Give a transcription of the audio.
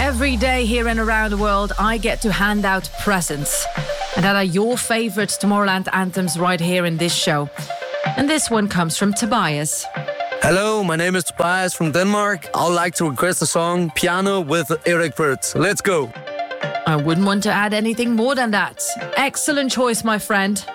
Every day here and around the world, I get to hand out presents. And that are your favorite Tomorrowland anthems right here in this show. And this one comes from Tobias. Hello, my name is Tobias from Denmark. I would like to request a song, Piano with Eric Burd's. Let's go. I wouldn't want to add anything more than that. Excellent choice, my friend.